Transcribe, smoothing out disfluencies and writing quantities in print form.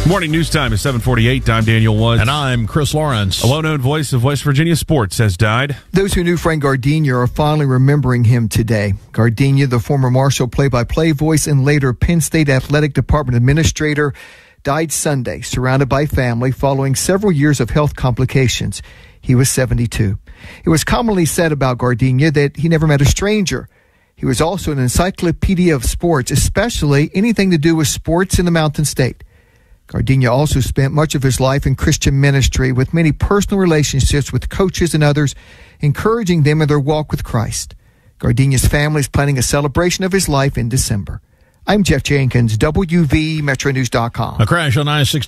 Morning news time is 7:48. I'm Daniel Woods. And I'm Chris Lawrence. A well-known voice of West Virginia sports has died. Those who knew Frank Gardenia are finally remembering him today. Gardenia, the former Marshall play-by-play voice and later Penn State Athletic Department administrator, died Sunday, surrounded by family following several years of health complications. He was 72. It was commonly said about Gardenia that he never met a stranger. He was also an encyclopedia of sports, especially anything to do with sports in the Mountain State. Gardenia also spent much of his life in Christian ministry with many personal relationships with coaches and others, encouraging them in their walk with Christ. Gardenia's family is planning a celebration of his life in December. I'm Jeff Jenkins, WVMetroNews.com. A crash on I-60